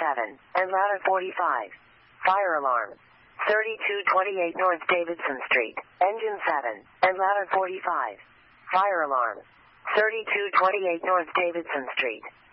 7, and ladder 45. Fire alarm. 3228 North Davidson Street. Engine 7, and ladder 45. Fire alarm. 3228 North Davidson Street.